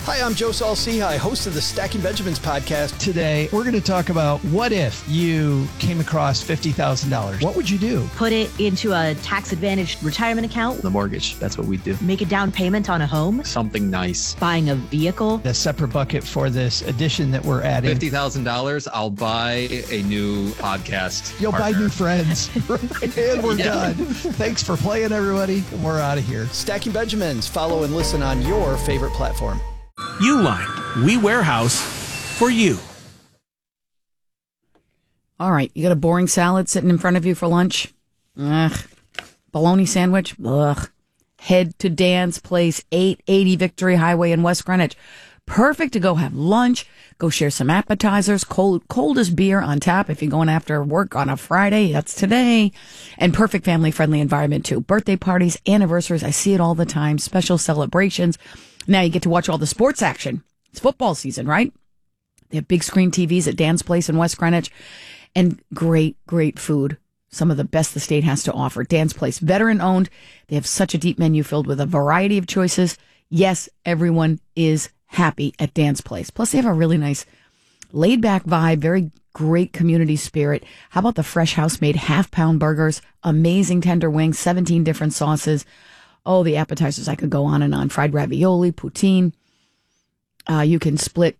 Hi, I'm Joe Saul-Sehy, host of the Stacking Benjamins podcast. Today, we're going to talk about what if you came across $50,000? What would you do? Put it into a tax-advantaged retirement account. The mortgage, that's what we do. Make a down payment on a home. Something nice. Buying a vehicle. A separate bucket for this addition that we're adding. $50,000, I'll buy a new podcast. You'll partner. buy new friends. And we're done. Thanks for playing, everybody. We're out of here. Stacking Benjamins. Follow and listen on your favorite platform. Uline, we warehouse for you. All right, you got a boring salad sitting in front of you for lunch? Ugh. Bologna sandwich? Ugh. Head to Dan's Place, 880 Victory Highway in West Greenwich. Perfect to go have lunch, go share some appetizers, coldest beer on tap if you're going after work on a Friday. That's today. And perfect family-friendly environment, too. Birthday parties, anniversaries, I see it all the time. Special celebrations. Now you get to watch all the sports action. It's football season, right? They have big screen TVs at Dan's Place in West Greenwich. And great, great food. Some of the best the state has to offer. Dan's Place, veteran-owned. They have such a deep menu filled with a variety of choices. Yes, everyone is happy at Dan's Place. Plus, they have a really nice laid-back vibe, very great community spirit. How about the fresh house-made half-pound burgers, amazing tender wings, 17 different sauces. Oh, the appetizers, I could go on and on. Fried ravioli, poutine. You can split,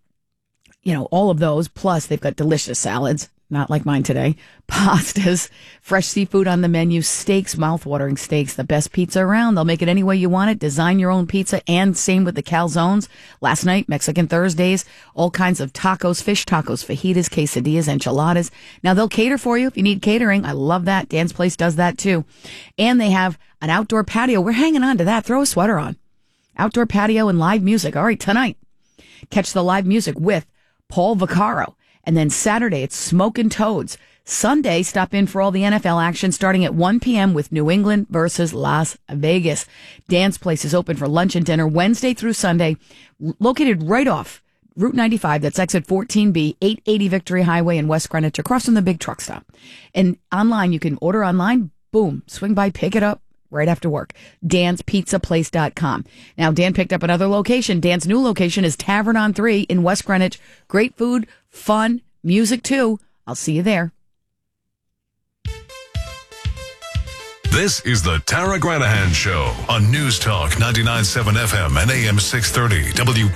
all of those. Plus, they've got delicious salads, not like mine today. Pastas, fresh seafood on the menu, steaks, mouth-watering steaks, the best pizza around. They'll make it any way you want it. Design your own pizza, and same with the calzones. Last night, Mexican Thursdays, all kinds of tacos, fish tacos, fajitas, quesadillas, enchiladas. Now, they'll cater for you if you need catering. I love that. Dan's Place does that, too. And they have an outdoor patio. We're hanging on to that. Throw a sweater on. Outdoor patio and live music. All right, tonight, catch the live music with Paul Vaccaro. And then Saturday, it's Smokin' Toads. Sunday, stop in for all the NFL action starting at 1 p.m. with New England versus Las Vegas. Dan's Place is open for lunch and dinner Wednesday through Sunday, located right off Route 95. That's exit 14B, 880 Victory Highway in West Greenwich, across from the big truck stop. And online, you can order online. Boom, swing by, pick it up right after work. Dan'sPizzaPlace.com. Now, Dan picked up another location. Dan's new location is Tavern on 3 in West Greenwich. Great food, fun, music too. I'll see you there. This is the Tara Granahan Show on News Talk 99.7 FM and AM 630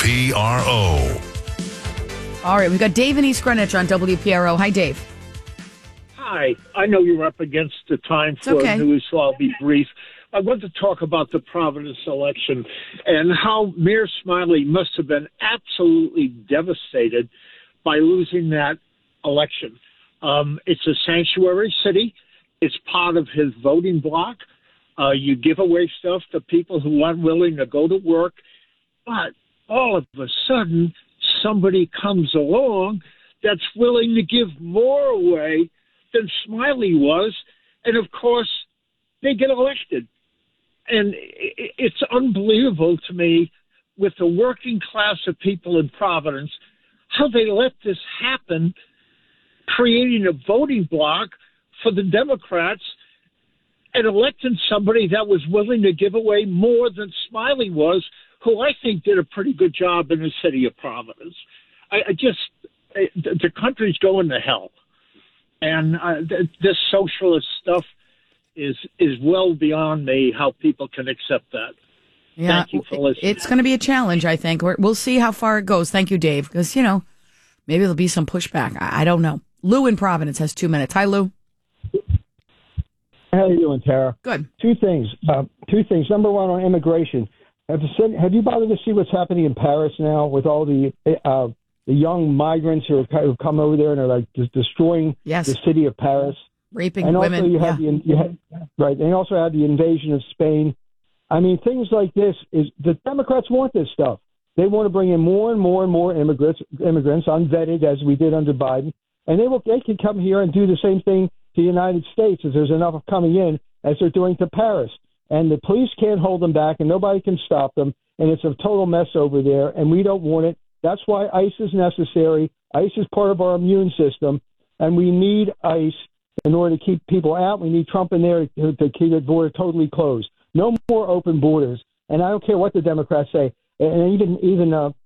WPRO. All right, we've got Dave in East Greenwich on WPRO. Hi, Dave. Hi. I know you're up against the time for news, so I'll be brief. I want to talk about the Providence election and how Mayor Smiley must have been absolutely devastated by losing that election. It's a sanctuary city. It's part of his voting block. You give away stuff to people who aren't willing to go to work. But all of a sudden, somebody comes along that's willing to give more away than Smiley was. And, of course, they get elected. And it's unbelievable to me, with the working class of people in Providence, how they let this happen, creating a voting bloc for the Democrats and electing somebody that was willing to give away more than Smiley was, who I think did a pretty good job in the city of Providence. The country's going to hell. And this socialist stuff is well beyond me, how people can accept that. Yeah, thank you for listening. It's going to be a challenge, I think. We'll see how far it goes. Thank you, Dave, because, maybe there'll be some pushback. I don't know. Lou in Providence has 2 minutes. Hi, Lou. How are you doing, Tara? Good. Two things. Number one, on immigration. Have you bothered to see what's happening in Paris now with all the young migrants who come over there and are just destroying the city of Paris? Raping and women. Also you have right. And you also have the invasion of Spain. I mean, things like this the Democrats want this stuff. They want to bring in more and more and more immigrants unvetted, as we did under Biden, and they can come here and do the same thing to the United States if there's enough coming in as they're doing to Paris. And the police can't hold them back, and nobody can stop them. And it's a total mess over there, and we don't want it. That's why ICE is necessary. ICE is part of our immune system, and we need ICE in order to keep people out. We need Trump in there to keep the border totally closed. No more open borders. And I don't care what the Democrats say. And even